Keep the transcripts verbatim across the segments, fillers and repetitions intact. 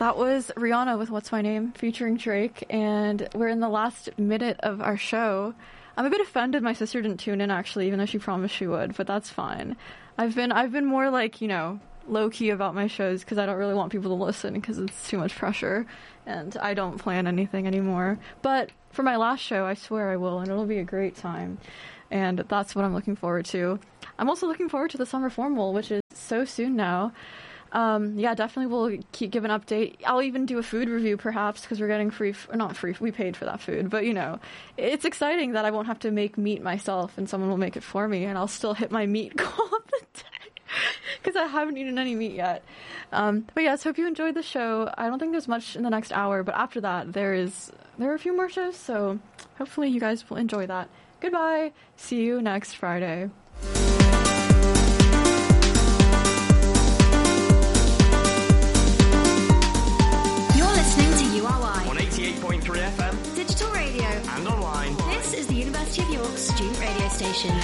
That was Rihanna with What's My Name featuring Drake, and we're in the last minute of our show. I'm a bit offended my sister didn't tune in, actually, even though she promised she would, but that's fine. I've been I've been more like, you know, low-key about my shows because I don't really want people to listen because it's too much pressure, and I don't plan anything anymore. But for my last show, I swear I will, and it'll be a great time, and that's what I'm looking forward to. I'm also looking forward to the Summer Formal, which is so soon now. Um, yeah, definitely we'll keep give an update. I'll even do a food review, perhaps, because we're getting free, f- not free, we paid for that food, but, you know, it's exciting that I won't have to make meat myself and someone will make it for me, and I'll still hit my meat goal of the day, because I haven't eaten any meat yet. Um, but yes, hope you enjoyed the show. I don't think there's much in the next hour, but after that, there is, there are a few more shows, so hopefully you guys will enjoy that. Goodbye. See you next Friday. On eighty-eight point three F M, digital radio, and online. This is the University of York student radio station.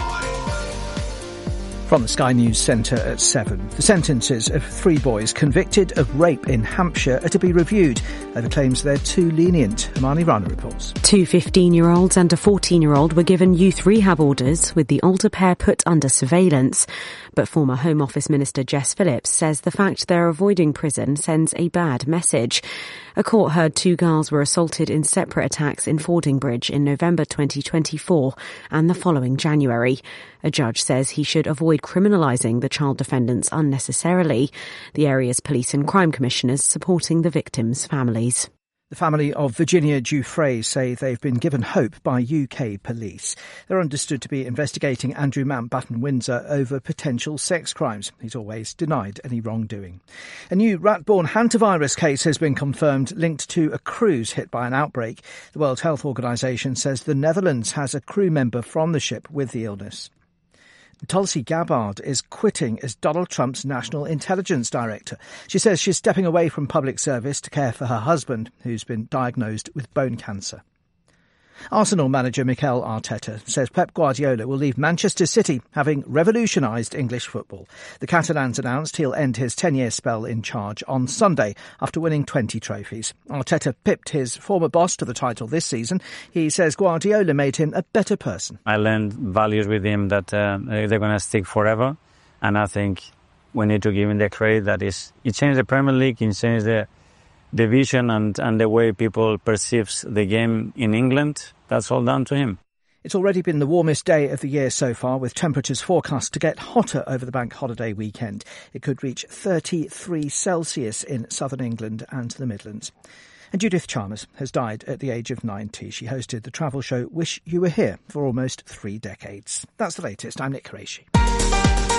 From the Sky News Centre at seven, the sentences of three boys convicted of rape in Hampshire are to be reviewed over claims they're too lenient. Amani Rana reports. Two fifteen-year-olds and a fourteen-year-old were given youth rehab orders, with the older pair put under surveillance. But former Home Office Minister Jess Phillips says the fact they're avoiding prison sends a bad message. A court heard two girls were assaulted in separate attacks in Fordingbridge in November twenty twenty-four and the following January. A judge says he should avoid criminalising the child defendants unnecessarily. The area's police and crime commissioners supporting the victims' families. The family of Virginia Giuffre say they've been given hope by U K police. They're understood to be investigating Andrew Mountbatten Windsor over potential sex crimes. He's always denied any wrongdoing. A new rat-borne hantavirus case has been confirmed linked to a cruise hit by an outbreak. The World Health Organization says the Netherlands has a crew member from the ship with the illness. Tulsi Gabbard is quitting as Donald Trump's National Intelligence Director. She says she's stepping away from public service to care for her husband, who's been diagnosed with bone cancer. Arsenal manager Mikel Arteta says Pep Guardiola will leave Manchester City, having revolutionised English football. The Catalans announced he'll end his ten-year spell in charge on Sunday after winning twenty trophies. Arteta pipped his former boss to the title this season. He says Guardiola made him a better person. I learned values with him that uh, they're going to stick forever, and I think we need to give him the credit that is, he changed the Premier League, he changed the the vision and, and the way people perceives the game in England. That's all down to him. It's already been the warmest day of the year so far, with temperatures forecast to get hotter over the bank holiday weekend. It could reach thirty-three Celsius in southern England and the Midlands. And Judith Chalmers has died at the age of ninety. She hosted the travel show Wish You Were Here for almost three decades. That's the latest. I'm Nick Qureshi.